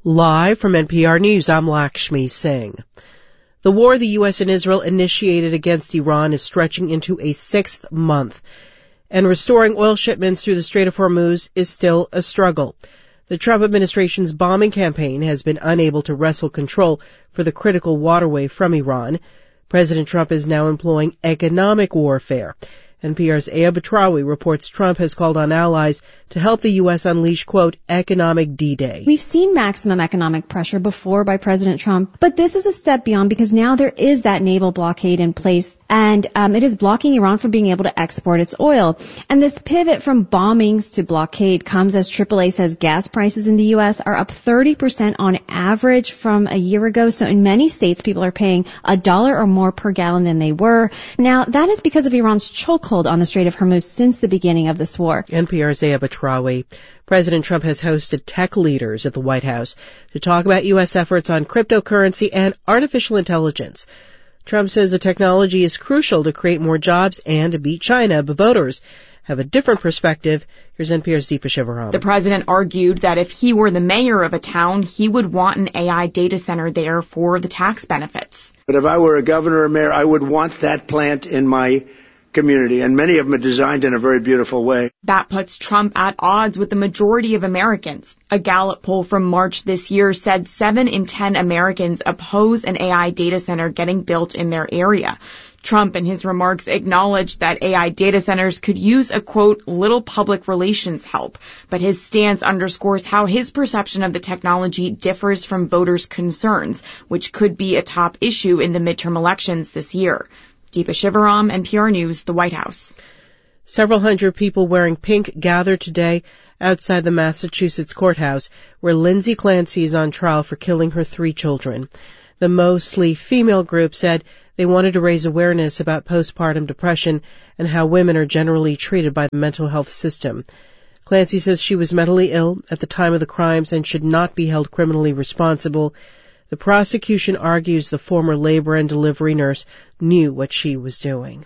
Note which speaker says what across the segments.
Speaker 1: Live from NPR News, I'm Lakshmi Singh. The war the U.S. and Israel initiated against Iran is stretching into a sixth month, and restoring oil shipments through the Strait of Hormuz is still a struggle. The Trump administration's bombing campaign has been unable to wrestle control for the critical waterway from Iran. President Trump is now employing economic warfare. NPR's Aya Batrawi reports Trump has called on allies to help the U.S. unleash, quote, economic D-Day.
Speaker 2: We've seen maximum economic pressure before by President Trump, but this is a step beyond because now there is that naval blockade in place, and it is blocking Iran from being able to export its oil. And this pivot from bombings to blockade comes as AAA says gas prices in the U.S. are up 30% on average from a year ago. So in many states, people are paying $1 or more per gallon than they were. Now, that is because of Iran's chokehold on the Strait of Hormuz since the beginning of this war.
Speaker 1: NPR's Aya Batrawi. President Trump has hosted tech leaders at the White House to talk about U.S. efforts on cryptocurrency and artificial intelligence. Trump says the technology is crucial to create more jobs and to beat China, but voters have a different perspective. Here's NPR's Deepa Shivaram.
Speaker 3: The president argued that if he were the mayor of a town, he would want an AI data center there for the tax benefits.
Speaker 4: But if I were a governor or mayor, I would want that plant in my community, and many of them are designed in a very beautiful way.
Speaker 3: That puts Trump at odds with the majority of Americans. A Gallup poll from March this year said 7 in 10 Americans oppose an AI data center getting built in their area. Trump in his remarks acknowledged that AI data centers could use a, quote, little public relations help, but his stance underscores how his perception of the technology differs from voters' concerns, which could be a top issue in the midterm elections this year. Deepa Shivaram, NPR News, the White House.
Speaker 1: Several hundred people wearing pink gathered today outside the Massachusetts courthouse where Lindsay Clancy is on trial for killing her 3 children. The mostly female group said they wanted to raise awareness about postpartum depression and how women are generally treated by the mental health system. Clancy says she was mentally ill at the time of the crimes and should not be held criminally responsible. The prosecution argues the former labor and delivery nurse knew what she was doing.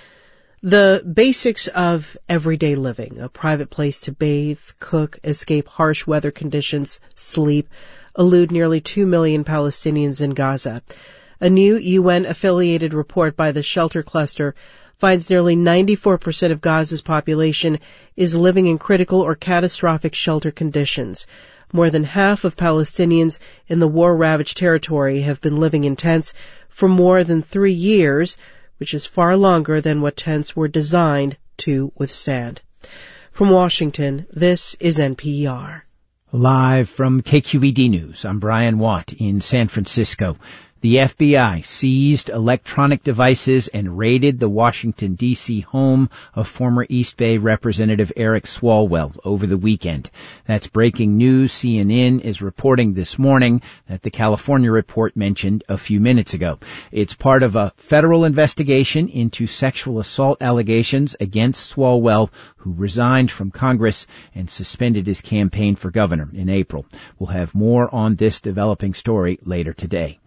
Speaker 1: The basics of everyday living, a private place to bathe, cook, escape harsh weather conditions, sleep, elude nearly 2 million Palestinians in Gaza. A new UN-affiliated report by the Shelter Cluster finds nearly 94% of Gaza's population is living in critical or catastrophic shelter conditions. More than half of Palestinians in the war-ravaged territory have been living in tents for more than 3 years, which is far longer than what tents were designed to withstand. From Washington, this is NPR.
Speaker 5: Live from KQED News, I'm Brian Watt in San Francisco. The FBI seized electronic devices and raided the Washington, D.C. home of former East Bay Representative Eric Swalwell over the weekend. That's breaking news. CNN is reporting this morning that the California report mentioned a few minutes ago. It's part of a federal investigation into sexual assault allegations against Swalwell, who resigned from Congress and suspended his campaign for governor in April. We'll have more on this developing story later today.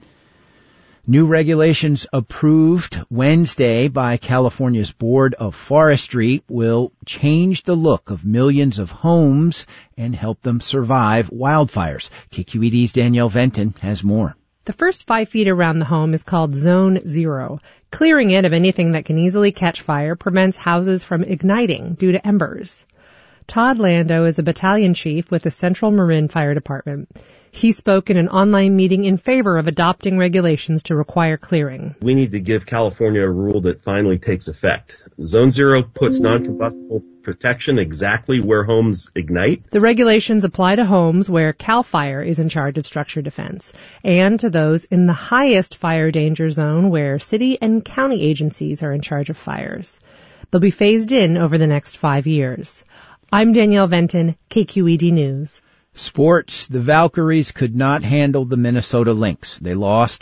Speaker 5: New regulations approved Wednesday by California's Board of Forestry will change the look of millions of homes and help them survive wildfires. KQED's Danielle Venton has more.
Speaker 6: The first 5 feet around the home is called Zone Zero. Clearing it of anything that can easily catch fire prevents houses from igniting due to embers. Todd Lando is a battalion chief with the Central Marin Fire Department. He spoke in an online meeting in favor of adopting regulations to require clearing.
Speaker 7: We need to give California a rule that finally takes effect. Zone Zero puts non-combustible protection exactly where homes ignite.
Speaker 6: The regulations apply to homes where CAL FIRE is in charge of structure defense, and to those in the highest fire danger zone where city and county agencies are in charge of fires. They'll be phased in over the next 5 years. I'm Danielle Venton, KQED News.
Speaker 5: Sports. The Valkyries could not handle the Minnesota Lynx. They lost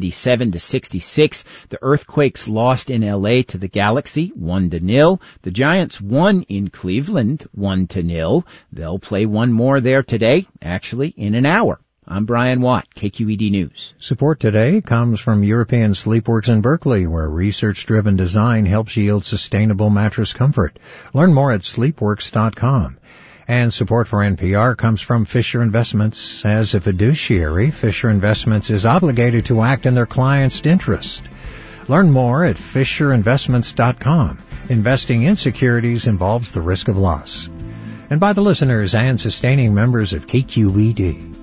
Speaker 5: 77-66. The Earthquakes lost in L.A. to the Galaxy 1-0. The Giants won in Cleveland 1-0. They'll play one more there today, actually in an hour. I'm Brian Watt, KQED News.
Speaker 8: Support today comes from European Sleepworks in Berkeley, where research-driven design helps yield sustainable mattress comfort. Learn more at sleepworks.com. And support for NPR comes from Fisher Investments. As a fiduciary, Fisher Investments is obligated to act in their client's interest. Learn more at FisherInvestments.com. Investing in securities involves the risk of loss. And by the listeners and sustaining members of KQED.